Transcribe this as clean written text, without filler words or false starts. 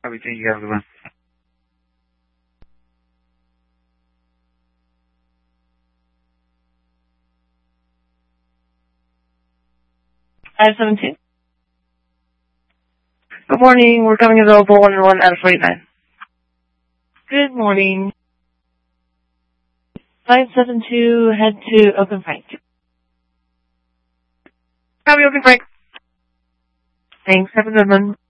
Copy, thank you. Have a good one. (572). Good morning. We're coming available 101 out of 49. Good morning. 572, head to Oakland Frank. Copy, Oakland Frank. Thanks. Have a good one.